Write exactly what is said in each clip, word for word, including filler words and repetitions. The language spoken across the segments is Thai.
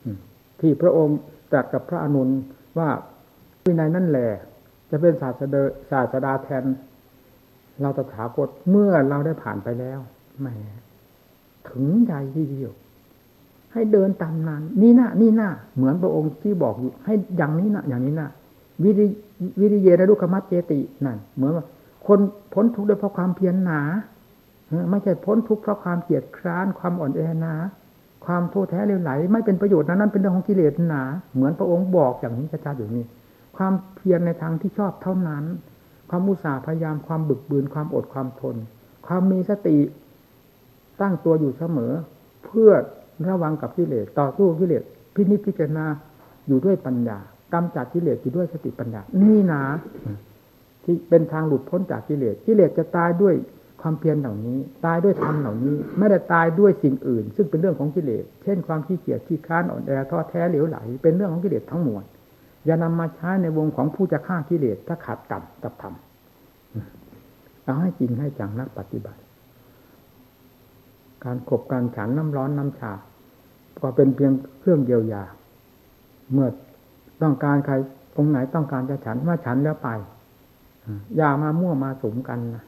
ที่พระองค์ตรัสกับพระอานนท์ว่าวินัยนั่นแหละจะเป็นศาสดาศาสดาแทนเราตถาคตเมื่อเราได้ผ่านไปแล้วแหมถึงใจที่เดียวให้เดินตามนั้นนี่นะนี่นะเหมือนพระองค์ที่บอกอยู่ให้อย่างนี้นะอย่างนี้นะวิริวิริเยนะดุขมัจเจตินั่นเหมือนว่าคนพ้นทุกข์ด้วยเพราะความเพียรหนาไม่ใช่พ้นทุกข์เพราะความเกียจคร้านความอ่อนแอหนาความโทษแท้เลวไหลไม่เป็นประโยชน์นั้นนั้นเป็นเรื่องของกิเลสหนาเหมือนพระองค์บอกอย่างนี้ชัดๆอยู่นี่ความเพียรในทางที่ชอบเท่านั้นความอุตสาห์พยายามความบึกบืนความอดความทนความมีสติตั้งตัวอยู่เสมอเพื่อระวังกับกิเลสต่อสู้กิเลสพินิจพิจารณาอยู่ด้วยปัญญากำจัดกิเลสอยู่ด้วยสติปัญญานี่นะที่เป็นทางหลุดพ้นจากกิเลสกิเลสจะตายด้วยความเพียรเหล่านี้ตายด้วยธรรมเหล่านี้ไม่ได้ตายด้วยสิ่งอื่นซึ่งเป็นเรื่องของกิเลสเช่นความขี้เกียจขี้ค้านอ่อนแอท้อแท้เหลวไหลเป็นเรื่องของกิเลสทั้งมวลอย่านำมาใช้ในวงของผู้จะฆ่ากิเลสถ้าขาดกรรมกับธรรมเอาให้จริงให้จังนักปฏิบัติการขบการฉันน้ำร้อนน้ำชาก็เป็นเพียงเครื่องเยียวยาเมื่อต้องการใครองค์ไหนต้องการจะฉันว่าฉันแล้วไปอย่ามามั่วมาสมกันนะ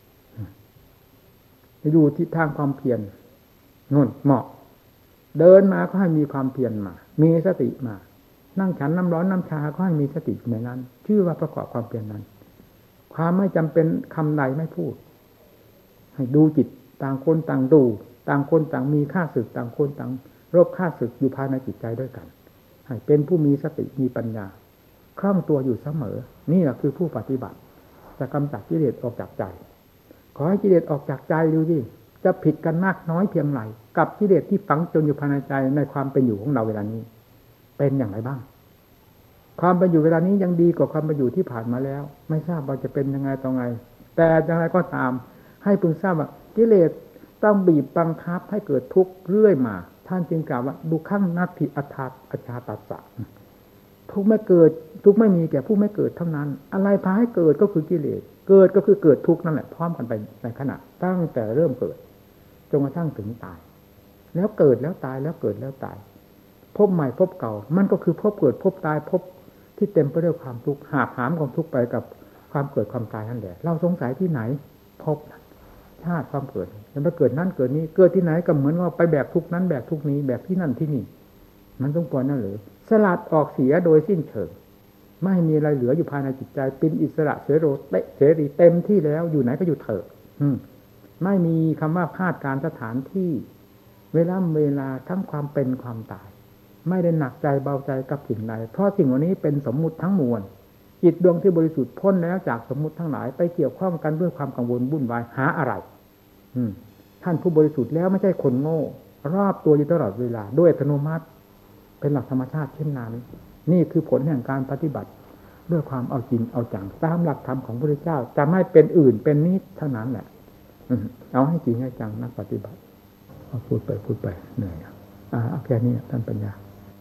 อยู่ที่ทางความเพียรนู่นเหมาะเดินมาก็ให้มีความเพียรมามีสติมานั่งฉันน้ำร้อนน้ำชาก็ให้มีสติในนั้นชื่อว่าประกอบความเพียรนั้นความไม่จำเป็นคำใดไม่พูดให้ดูจิตต่างคนต่างดูต่างคนต่างมีค่าศึกต่างคนต่างรบค่าศึกอยู่ภายในจิตใจด้วยกันให้เป็นผู้มีสติมีปัญญาคล่องตัวอยู่เสมอนี่แหละคือผู้ปฏิบัติจะกำจัดกิเลสออกจากใจขอให้กิเลสออกจากใจดูสิจะผิดกันมากน้อยเพียงไรกับกิเลสที่ฝังจนอยู่ภายในใจในความเป็นอยู่ของเราเวลานี้เป็นอย่างไรบ้างความเป็นอยู่เวลานี้ยังดีกว่าความเป็นอยู่ที่ผ่านมาแล้วไม่ทราบว่าจะเป็นยังไงต่อไงแต่อย่างไรก็ตามให้พึงทราบว่ากิเลสต้องบีบบังคับให้เกิดทุกข์เรื่อยมาท่านจึงกล่าวว่าดุขังนัตถิอัตถาอัจฉาตัสสะทุกข์ไม่เกิดทุกข์ไม่มีแก่ผู้ไม่เกิดเท่านั้นอะไรพาให้เกิดก็คือกิเลสเกิดก็คือเกิดทุกข์นั่นแหละพร้อมกันไปในขณะตั้งแต่เริ่มเกิดจนกระทั่งถึงตายแล้วเกิดแล้วตายแล้วเกิดแล้วตายพบใหม่พบเก่ามันก็คือพบเกิดพบตายพบที่เต็มไปด้วยความทุกข์หาบหามความทุกข์ไปกับความเกิดความตายนั่นแหละเราสงสัยที่ไหนพบชาติความเกิดแล้วไปเกิดนั่นเกิดนี้เกิดที่ไหนก็เหมือนว่าไปแบกทุกนั้นแบกทุกนี้แบกที่นั่นที่นี่มันต้องปล่อยนั่นหรือสลัดออกเสียโดยสิ้นเชิงไม่มีอะไรเหลืออยู่ภายในจิตใจเป็นอิสระเสรีเสรีเต็มที่แล้วอยู่ไหนก็อยู่เถอะไม่มีคำว่าคาดการสถานที่เวลาเวลาทั้งความเป็นความตายไม่ได้หนักใจเบาใจกับสิ่งใดเพราะสิ่งเหล่านี้เป็นสมมุติทั้งมวลจิตดวงที่บริสุทธิ์พ้นแล้วจากสมมุติทั้งหลายไปเกี่ยวข้องกันด้วยความกังวลวุ่นวายหาอะไรท่านผู้บริสุทธิ์แล้วไม่ใช่คนโง่รอบตัวอยู่ตลอดเวลาด้วยอัตโนมัติเป็นหลักธรรมชาติเช่นนั้นนี่คือผลแห่งการปฏิบัติด้วยความเอาจริงเอาจังตามหลักธรรมของพระพุทธเจ้าจะไม่เป็นอื่นเป็นนิดเท่านั้นแหละเอาให้จริงให้จังนักปฏิบัติเอาพูดไปพูดไปเหนื่อยอ่าเอาแค่นี้ท่านปัญญา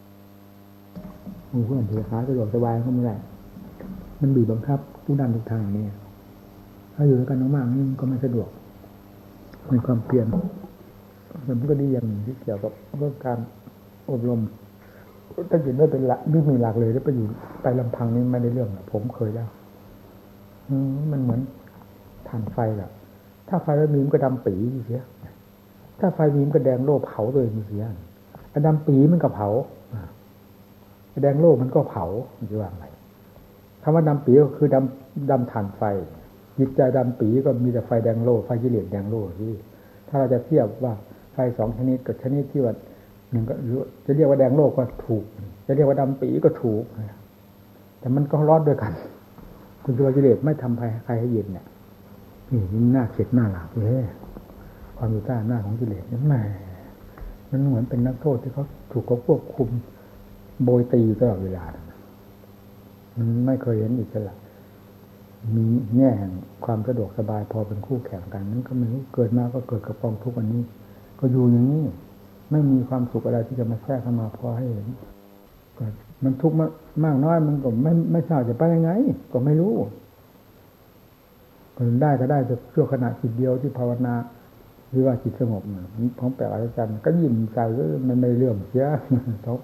เพื่อนถือขาสะดวกสบายเขาไม่ได้มันบีบบังคับผู้ดันทุกทางนี่ถ้าอยู่ด้วยกันมากๆนี่มันก็ไม่สะดวกมีความเปลี่ยนมันก็ดีอย่างหนึ่งที่เกี่ยวกับเรื่องการอบรมถ้าอยู่ไม่เป็นหลักไม่มีหลักเลยแล้วไปอยู่ไปลำพังนี่ไม่ได้เรื่องผมเคยแล้วมันเหมือนถ่านไฟแหละถ้าไฟไม่มีมันก็ดำปีเสียถ้าไฟมีมันก็แดงโล่เผาเลยมันเสียไอ้ดำปีมันก็เผาไอ้แดงโล่มันก็เผาจะว่าไงคำว่าดำปีก็คือดำดำถ่านไฟจิตใจดำปีก็มีแต่ไฟแดงโล่ไฟกิเลสแดงโล่ที่ถ้าเราจะเทียบว่าไฟสองชนิดกับชนิดที่ว่าหนึ่งก็จะเรียกว่าแดงโลกก็ถูกจะเรียกว่าดำปีก็ถูกแต่มันก็ร้อนด้วยกันคุณตัวกิเลสไม่ทำใครใครให้เย็นเนี่ยนี่มันน่าเข็ดหน้าหลาบเลยความอยู่ใต้อำนาจของกิเลสนี่แหมมันเหมือนเป็นนักโทษที่เขาถูกเขาควบคุมโบยตีอยู่ตลอดเวลามันไม่เคยเห็นอิสระมีแง่แห่งความสะดวกสบายพอเป็นคู่แข่งกันนั้นก็ไม่รู้เกิดมาก็เกิดกับกองทุกข์อันนี้ก็อยู่อย่างนี้ไม่มีความสุขอะไรที่จะมาแทรกเข้ามาพอให้เห็นมันทุกข์มากน้อยมันก็ไม่ไม่ทราบจะไปยังไงก็ไม่รู้คนได้ก็ได้จะชั่วขณะจิตเดียวที่ภาวนาหรือว่าจิตสงบมันของแปลกอาจารย์ก็ยิ้มใจก็มันไม่เรื่องเสีย